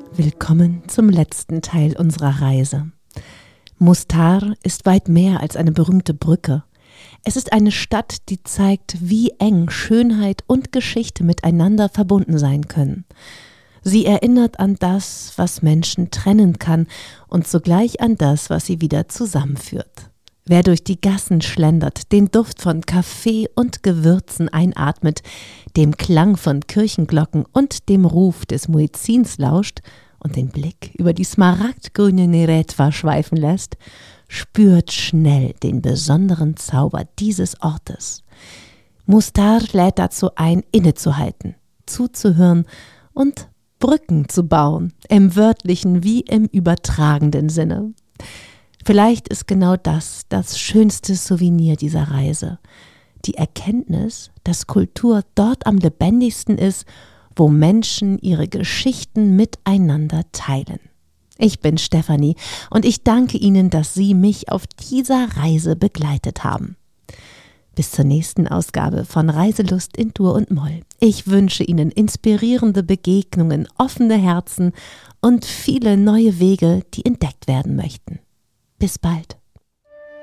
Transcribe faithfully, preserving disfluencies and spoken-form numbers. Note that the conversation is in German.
Willkommen zum letzten Teil unserer Reise. Mostar ist weit mehr als eine berühmte Brücke. Es ist eine Stadt, die zeigt, wie eng Schönheit und Geschichte miteinander verbunden sein können. Sie erinnert an das, was Menschen trennen kann und zugleich an das, was sie wieder zusammenführt. Wer durch die Gassen schlendert, den Duft von Kaffee und Gewürzen einatmet, dem Klang von Kirchenglocken und dem Ruf des Muezzins lauscht und den Blick über die smaragdgrüne Neretva schweifen lässt, spürt schnell den besonderen Zauber dieses Ortes. Mostar lädt dazu ein, innezuhalten, zuzuhören und Brücken zu bauen, im wörtlichen wie im übertragenden Sinne. Vielleicht ist genau das das schönste Souvenir dieser Reise. Die Erkenntnis, dass Kultur dort am lebendigsten ist, wo Menschen ihre Geschichten miteinander teilen. Ich bin Stefanie und ich danke Ihnen, dass Sie mich auf dieser Reise begleitet haben. Bis zur nächsten Ausgabe von Reiselust in Dur und Moll. Ich wünsche Ihnen inspirierende Begegnungen, offene Herzen und viele neue Wege, die entdeckt werden möchten. Bis bald.